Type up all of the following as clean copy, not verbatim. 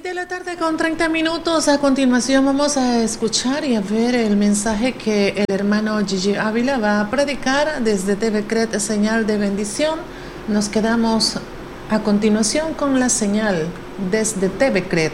7:30 A continuación vamos a escuchar y a ver el mensaje que el hermano Gigi Ávila va a predicar desde TV CRED, señal de bendición. Nos quedamos a continuación con la señal desde TV CRED.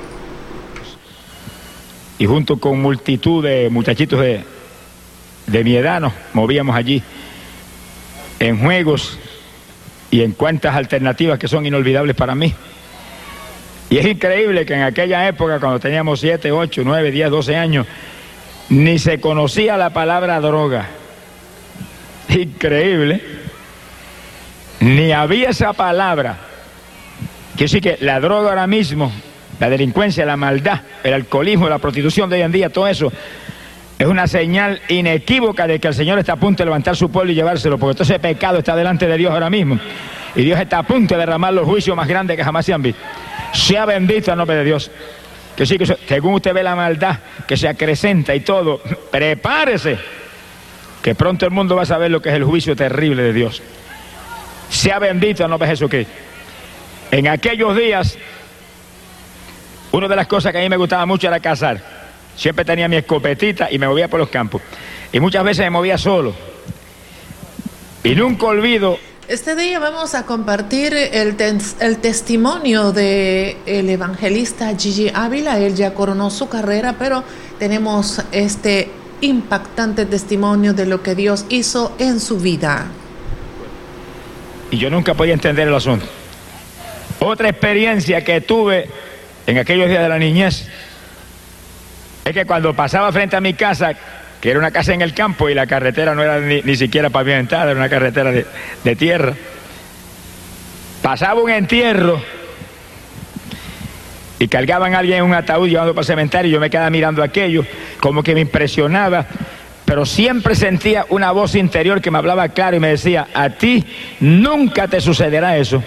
Y junto con multitud de muchachitos de mi edad nos movíamos allí en juegos y en cuantas alternativas que son inolvidables para mí. Y es increíble que en aquella época, cuando teníamos 7, 8, 9, 10, 12 años, ni se conocía la palabra droga. Increíble. Ni había esa palabra. Quiere decir que la droga ahora mismo, la delincuencia, la maldad, el alcoholismo, la prostitución de hoy en día, todo eso es una señal inequívoca de que el Señor está a punto de levantar su pueblo y llevárselo, porque todo ese pecado está delante de Dios ahora mismo. Y Dios está a punto de derramar los juicios más grandes que jamás se han visto. Sea bendito el nombre de Dios. Que sí, que según usted ve la maldad que se acrecenta y todo, prepárese, que pronto el mundo va a saber lo que es el juicio terrible de Dios. Sea bendito el nombre de Jesucristo. En aquellos días, una de las cosas que a mí me gustaba mucho era cazar. Siempre tenía mi escopetita y me movía por los campos. Y muchas veces me movía solo. Y nunca olvido. Este día vamos a compartir el testimonio del evangelista Gigi Ávila. Él ya coronó su carrera, pero tenemos este impactante testimonio de lo que Dios hizo en su vida. Y yo nunca podía entender el asunto. Otra experiencia que tuve en aquellos días de la niñez es que cuando pasaba frente a mi casa, que era una casa en el campo y la carretera no era ni siquiera pavimentada, era una carretera de tierra, pasaba un entierro y cargaban a alguien en un ataúd llevando para el cementerio y yo me quedaba mirando aquello, como que me impresionaba, pero siempre sentía una voz interior que me hablaba claro y me decía: a ti nunca te sucederá eso.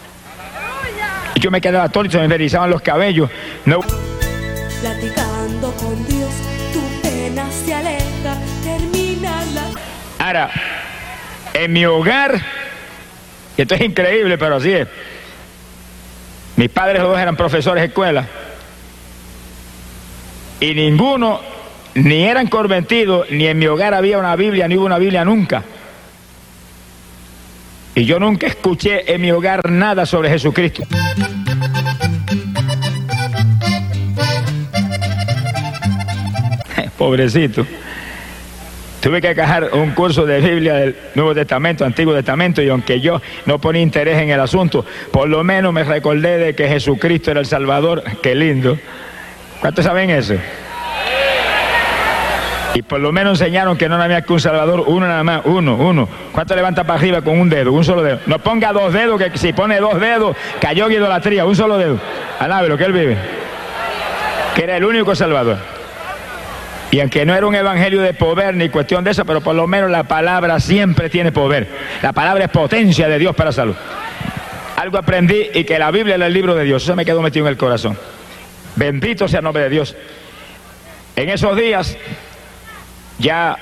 Y yo me quedaba atónito, me erizaban los cabellos. No. Platicando con Dios, tu pena se aleja, termina la... Ahora, en mi hogar, y esto es increíble, pero así es, mis padres los dos eran profesores de escuela, y ninguno, ni eran convertidos, ni en mi hogar había una Biblia, ni hubo una Biblia nunca. Y yo nunca escuché en mi hogar nada sobre Jesucristo. Pobrecito. Tuve que cajar un curso de Biblia del Nuevo Testamento, Antiguo Testamento, y aunque yo no ponía interés en el asunto, por lo menos me recordé de que Jesucristo era el Salvador. Qué lindo. ¿Cuántos saben eso? Y por lo menos enseñaron que no había que un Salvador, uno nada más, uno. ¿Cuánto levanta para arriba con un dedo? Un solo dedo. No ponga dos dedos, que si pone dos dedos, cayó en idolatría. Un solo dedo. Alábelo, que él vive. Que era el único Salvador. Y aunque no era un evangelio de poder ni cuestión de eso, pero por lo menos la palabra siempre tiene poder. La palabra es potencia de Dios para salud. Algo aprendí, y que la Biblia era el libro de Dios. Eso me quedó metido en el corazón. Bendito sea el nombre de Dios. En esos días, ya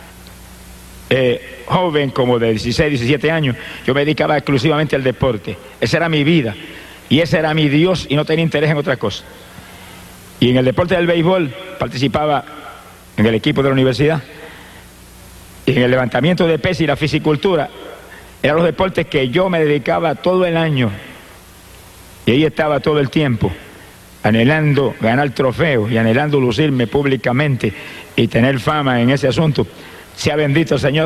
joven, como de 16, 17 años, yo me dedicaba exclusivamente al deporte. Esa era mi vida y ese era mi Dios, y no tenía interés en otra cosa. Y en el deporte del béisbol participaba en el equipo de la universidad, y en el levantamiento de pesas y la fisicultura eran los deportes que yo me dedicaba todo el año, y ahí estaba todo el tiempo anhelando ganar trofeos y anhelando lucirme públicamente y tener fama en ese asunto. Sea bendito el Señor.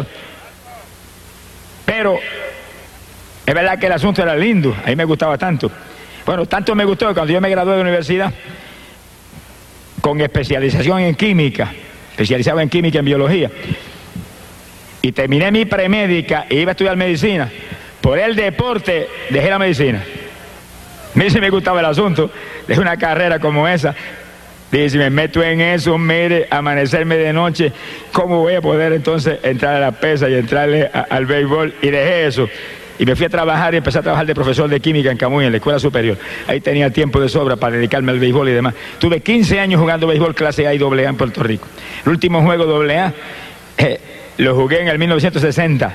Pero es verdad que el asunto era lindo, a mí me gustaba tanto. Bueno, tanto me gustó que cuando yo me gradué de la universidad con especialización en química, especializado en química y en biología, y terminé mi premédica e iba a estudiar medicina, por el deporte dejé la medicina. A mí sí me gustaba el asunto de una carrera como esa. Dije, si me meto en eso, mire, amanecerme de noche, ¿cómo voy a poder entonces entrar a la pesa y entrarle al béisbol? Y dejé eso. Y me fui a trabajar y empecé a trabajar de profesor de química en Camuy, en la escuela superior. Ahí tenía tiempo de sobra para dedicarme al béisbol y demás. Tuve 15 años jugando béisbol clase A y AA en Puerto Rico. El último juego AA lo jugué en el 1960.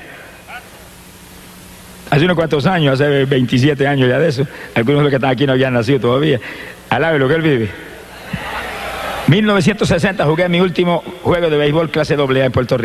Hace unos cuantos años, hace 27 años ya de eso. Algunos de los que están aquí no habían nacido todavía. Alabe lo que él vive. 1960 jugué mi último juego de béisbol clase AA en Puerto Rico.